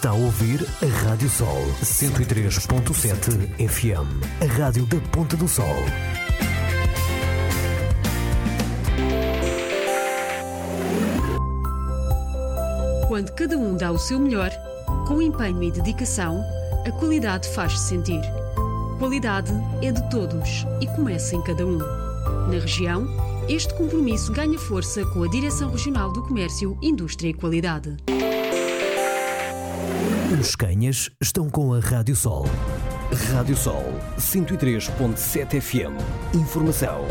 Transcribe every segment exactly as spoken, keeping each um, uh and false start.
Está a ouvir a Rádio Sol cento e três ponto sete F M, a rádio da Ponta do Sol. Quando cada um dá o seu melhor, com empenho e dedicação, a qualidade faz-se sentir. Qualidade é de todos e começa em cada um. Na região, este compromisso ganha força com a Direção Regional do Comércio, Indústria e Qualidade. Os Canhas estão com a Rádio Sol. Rádio Sol cento e três ponto sete F M. Informação.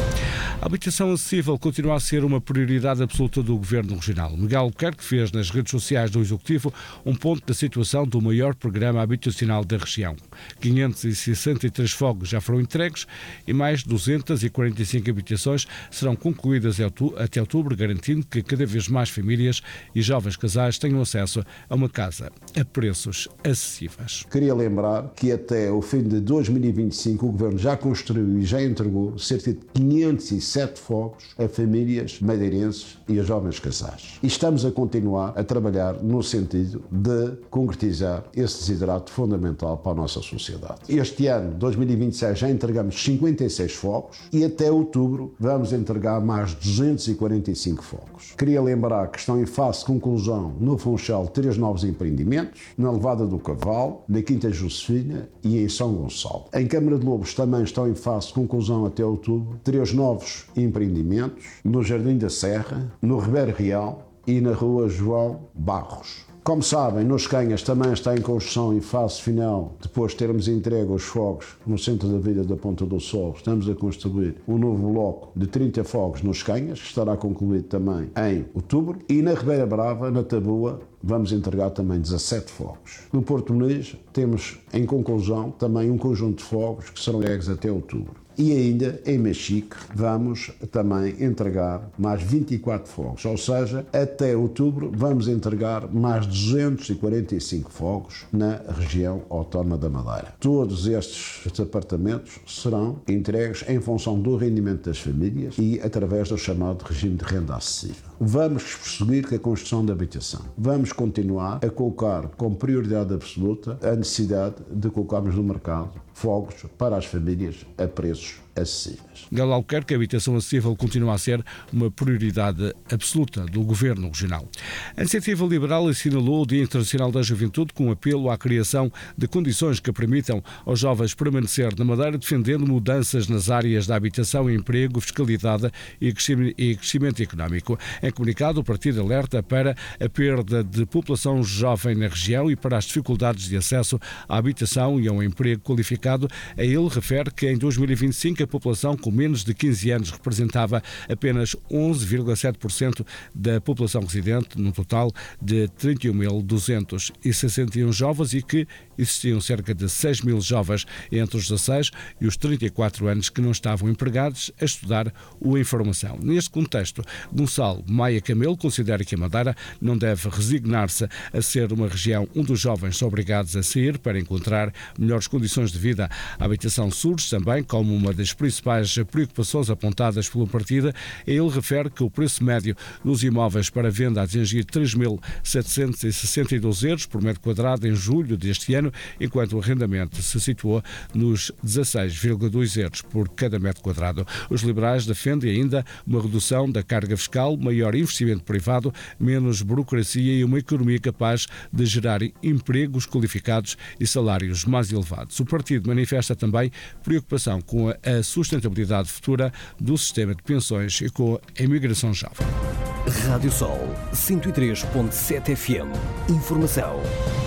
A habitação acessível continua a ser uma prioridade absoluta do Governo Regional. Miguel Albuquerque fez nas redes sociais do Executivo um ponto da situação do maior programa habitacional da região. quinhentos e sessenta e três fogos já foram entregues e mais duzentas e quarenta e cinco habitações serão concluídas até outubro, garantindo que cada vez mais famílias e jovens casais tenham acesso a uma casa a preços acessíveis. Queria lembrar que até o fim de dois mil e vinte e cinco o Governo já construiu e já entregou cerca de quinhentos e sete fogos a famílias madeirenses e a jovens casais. E estamos a continuar a trabalhar no sentido de concretizar esse desidrato fundamental para a nossa sociedade. Este ano, dois mil e vinte e seis, já entregamos cinquenta e seis fogos e até outubro vamos entregar mais duzentos e quarenta e cinco fogos. Queria lembrar que estão em fase de conclusão no Funchal três novos empreendimentos, na Levada do Cavalo, na Quinta Josefina e em São Gonçalo. Em Câmara de Lobos também estão em fase de conclusão até outubro três novos empreendimentos no Jardim da Serra, no Ribeiro Real e na Rua João Barros. Como sabem, nos Canhas também está em construção em fase final, depois de termos entregue os fogos no centro da Vila da Ponta do Sol, estamos a construir um novo bloco de trinta fogos nos Canhas, que estará concluído também em outubro, e na Ribeira Brava, na Taboa, vamos entregar também dezassete fogos. No Porto Muniz temos em conclusão também um conjunto de fogos que serão entregues até outubro. E ainda, em Mexique, vamos também entregar mais vinte e quatro fogos, ou seja, até outubro vamos entregar mais duzentos e quarenta e cinco fogos na região autónoma da Madeira. Todos estes apartamentos serão entregues em função do rendimento das famílias e através do chamado regime de renda acessível. Vamos prosseguir com a construção de habitação. Vamos continuar a colocar como prioridade absoluta a necessidade de colocarmos no mercado fogos para as famílias a preços acessíveis. Miguel Albuquerque, a habitação acessível continua a ser uma prioridade absoluta do Governo Regional. A Iniciativa Liberal assinalou o Dia Internacional da Juventude com um apelo à criação de condições que permitam aos jovens permanecer na Madeira, defendendo mudanças nas áreas da habitação, emprego, fiscalidade e crescimento económico. Em comunicado, o partido alerta para a perda de população jovem na região e para as dificuldades de acesso à habitação e a um emprego qualificado. A ele refere que em dois mil e vinte e cinco a população com menos de quinze anos representava apenas onze vírgula sete por cento da população residente, num total de trinta e um mil duzentos e sessenta e um jovens, e que existiam cerca de seis mil jovens entre os dezasseis e os trinta e quatro anos que não estavam empregados a estudar ou em formação. Neste contexto, Gonçalo Maia Camelo considera que a Madeira não deve resignar-se a ser uma região onde os jovens são obrigados a sair para encontrar melhores condições de vida. A habitação surge também como uma das principais preocupações apontadas pelo partido. Ele refere que o preço médio dos imóveis para venda atingiu três mil setecentos e sessenta e dois euros por metro quadrado em julho deste ano, enquanto o arrendamento se situou nos dezasseis vírgula dois euros por cada metro quadrado. Os liberais defendem ainda uma redução da carga fiscal, maior investimento privado, menos burocracia e uma economia capaz de gerar empregos qualificados e salários mais elevados. O partido manifesta também preocupação com a sustentabilidade futura do sistema de pensões e com a imigração jovem. Rádio Sol cento e três ponto sete F M. Informação.